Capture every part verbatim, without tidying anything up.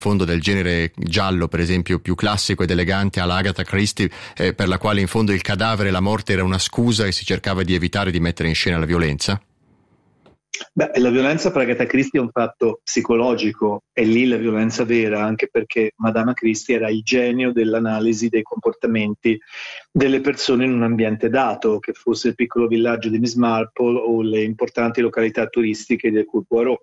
fondo del genere giallo, per esempio, più classico ed elegante all'Agatha Christie, eh, per la quale in fondo il cadavere, la morte era una scusa e si cercava di evitare di mettere in scena la violenza? Beh, la violenza per Agatha Christie è un fatto psicologico, è lì la violenza vera, anche perché Madama Christie era il genio dell'analisi dei comportamenti delle persone in un ambiente dato, che fosse il piccolo villaggio di Miss Marple o le importanti località turistiche di Hercule Poirot.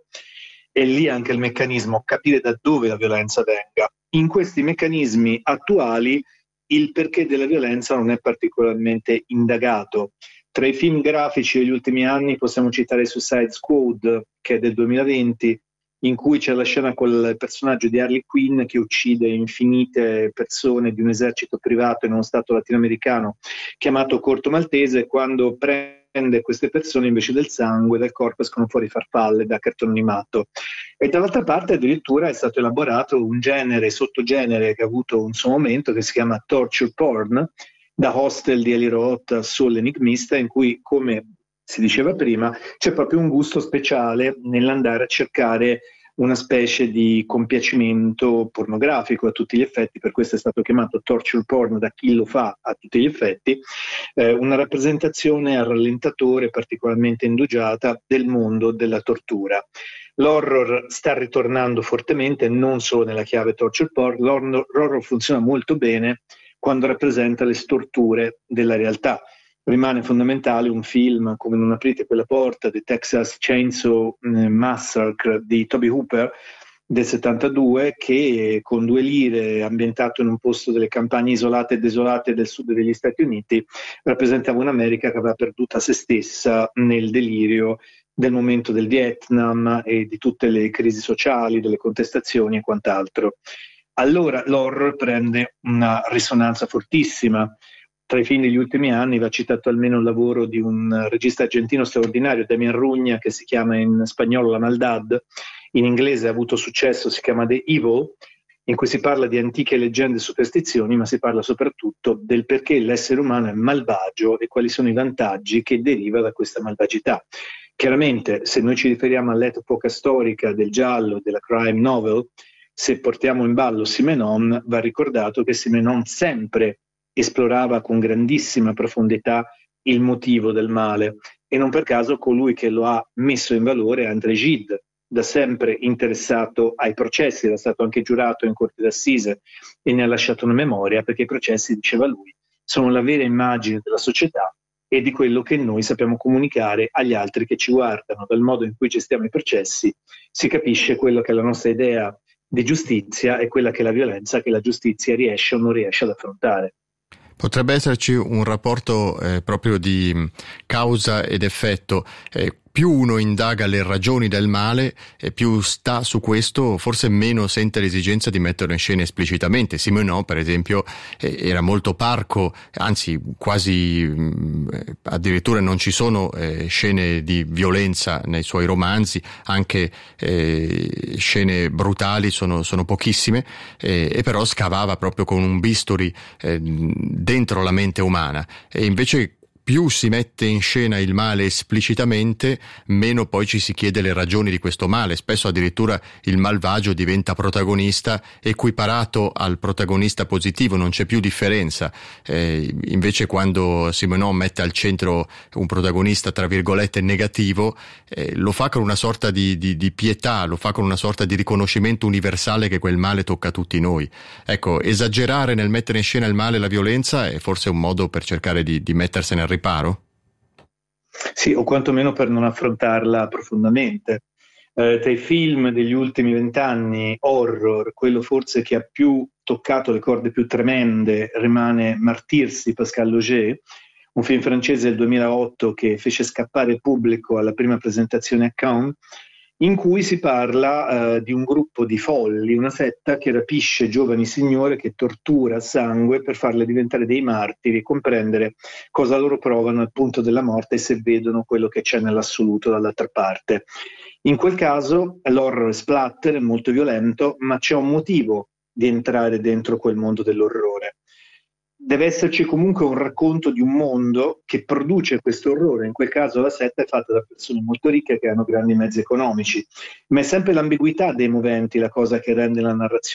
È lì anche il meccanismo, capire da dove la violenza venga. In questi meccanismi attuali il perché della violenza non è particolarmente indagato. Tra i film grafici degli ultimi anni possiamo citare Suicide Squad, che è del duemilaventi, in cui c'è la scena col personaggio di Harley Quinn che uccide infinite persone di un esercito privato in uno stato latinoamericano chiamato Corto Maltese, quando prende queste persone invece del sangue dal corpo escono fuori farfalle da cartone animato. E dall'altra parte addirittura è stato elaborato un genere, sottogenere che ha avuto un suo momento, che si chiama torture porn, da Hostel di Eli Roth a Soul Enigmista, in cui, come si diceva prima, c'è proprio un gusto speciale nell'andare a cercare una specie di compiacimento pornografico a tutti gli effetti, per questo è stato chiamato torture porn da chi lo fa a tutti gli effetti, eh, una rappresentazione a rallentatore particolarmente indugiata del mondo della tortura. L'horror sta ritornando fortemente, non solo nella chiave torture porn, l'horror, l'horror funziona molto bene quando rappresenta le storture della realtà. Rimane fondamentale un film come Non aprite quella porta, The Texas Chainsaw Massacre di Tobe Hooper del settantadue, che con due lire, ambientato in un posto delle campagne isolate e desolate del sud degli Stati Uniti, rappresentava un'America che aveva perduta se stessa nel delirio del momento del Vietnam e di tutte le crisi sociali, delle contestazioni e quant'altro. Allora l'horror prende una risonanza fortissima. Tra i film degli ultimi anni va citato almeno il lavoro di un regista argentino straordinario, Damian Rugna, che si chiama in spagnolo La Maldad, in inglese ha avuto successo, si chiama The Evil, in cui si parla di antiche leggende e superstizioni, ma si parla soprattutto del perché l'essere umano è malvagio e quali sono i vantaggi che deriva da questa malvagità. Chiaramente, se noi ci riferiamo all'epoca storica del giallo, della crime novel, se portiamo in ballo Simenon, va ricordato che Simenon sempre esplorava con grandissima profondità il motivo del male, e non per caso colui che lo ha messo in valore è André Gide, da sempre interessato ai processi, era stato anche giurato in corte d'assise e ne ha lasciato una memoria, perché i processi, diceva lui, sono la vera immagine della società e di quello che noi sappiamo comunicare agli altri che ci guardano. Dal modo in cui gestiamo i processi si capisce quello che è la nostra idea di giustizia e quella che è la violenza che la giustizia riesce o non riesce ad affrontare. Potrebbe esserci un rapporto eh, proprio di causa ed effetto. Eh, più uno indaga le ragioni del male e più sta su questo, forse meno sente l'esigenza di metterlo in scena esplicitamente. Simenon, per esempio, eh, era molto parco, anzi quasi mh, addirittura non ci sono eh, scene di violenza nei suoi romanzi, anche eh, scene brutali sono, sono pochissime, eh, e però scavava proprio con un bisturi eh, dentro la mente umana. E invece più si mette in scena il male esplicitamente, meno poi ci si chiede le ragioni di questo male. Spesso addirittura il malvagio diventa protagonista, equiparato al protagonista positivo, non c'è più differenza. Eh, invece quando Simenon mette al centro un protagonista tra virgolette negativo, eh, lo fa con una sorta di, di, di pietà, lo fa con una sorta di riconoscimento universale che quel male tocca a tutti noi. Ecco, esagerare nel mettere in scena il male e la violenza è forse un modo per cercare di, di mettersene al riparo? Sì, o quantomeno per non affrontarla profondamente. Eh, tra i film degli ultimi vent'anni, horror, quello forse che ha più toccato le corde più tremende rimane Martyrs di Pascal Laugier, un film francese del duemilaotto che fece scappare il pubblico alla prima presentazione a Cannes, in cui si parla uh, di un gruppo di folli, una setta che rapisce giovani signore, che tortura a sangue per farle diventare dei martiri e comprendere cosa loro provano al punto della morte e se vedono quello che c'è nell'assoluto dall'altra parte. In quel caso l'horror splatter è molto violento, ma c'è un motivo di entrare dentro quel mondo dell'orrore. Deve esserci comunque un racconto di un mondo che produce questo orrore. In quel caso la setta è fatta da persone molto ricche che hanno grandi mezzi economici, ma è sempre l'ambiguità dei moventi la cosa che rende la narrazione